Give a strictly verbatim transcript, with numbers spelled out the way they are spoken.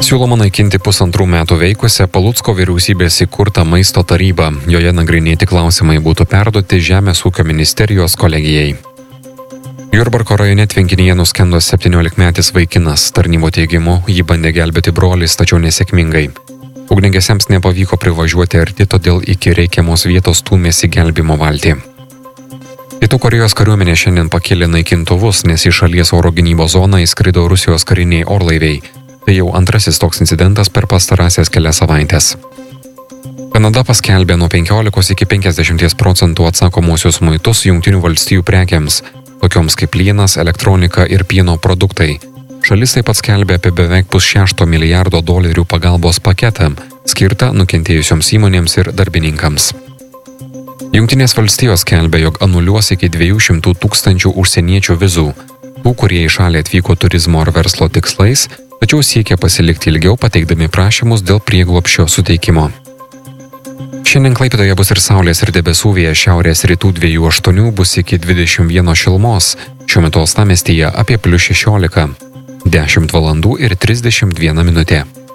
Siūloma naikinti pusantrų metų veikusią Palucko vyriausybės įkurtą maisto tarybą. Joje nagrinėti klausimai būtų perduoti Žemės ūkio ministerijos kolegijai. Jurbarko rajone tvenkinyje nuskendo septyniolikmetis vaikinas. Tarnybo teigimu, jį bandė gelbėti brolis, tačiau nesėkmingai. Ugniagesiams nepavyko privažiuoti arti, todėl iki reikiamos vietos stūmėsi gelbimo valtį. Pietų Korėjos kariuomenė šiandien pakėlė naikintuvus, nes į šalies oro gynybos zoną įskrido Rusijos kariniai orlaiviai. Tai jau antrasis toks incidentas per pastarąsias kelias savaitės. Kanada paskelbė nuo penkiolikos iki penkiasdešimties procentų atsakomosius muitus Jungtinių valstijų prekiams, tokioms kaip plienas, elektronika ir pieno produktai. Šalis taip pat skelbė apie beveik pusšešto milijardo dolerių pagalbos paketą, skirtą nukentėjusioms įmonėms ir darbininkams. Jungtinės valstijos skelbė, jog anuliuos iki dviejų šimtų tūkstančių užsieniečių vizų, tų, kurie į šalį atvyko turizmo ar verslo tikslais, tačiau siekia pasilikti ilgiau pateikdami prašymus dėl prieglobsčio suteikimo. Šiandien Klaipėdoje bus ir saulės ir debesų, vėjas šiaurės rytų dviejų aštuonių bus iki dvidešimt vienos šilumos, šiuo metu uostamiestyje apie plius šešiolika, dešimt valandų ir trisdešimt viena minutė.